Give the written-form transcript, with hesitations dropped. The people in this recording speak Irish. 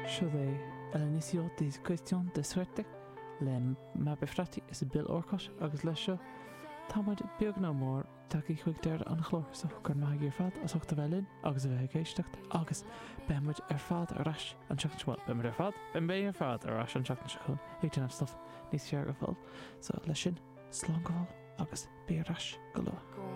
Seo é el inicio de cuestión de suerte le mabefrati is Bill Orcott agus leis seo táid beag ná mór takeí chuig deir an chlór so gur maith ar fad as ochta bhelinn agus a bheith géistecht agus bemuid ar fad arás an seachtasáil bemuid ar fad ben bé ar fad arás an seachtain chun éitina stuff níos fear go bhil so leis sin slán go bhil agus bé arás go lua.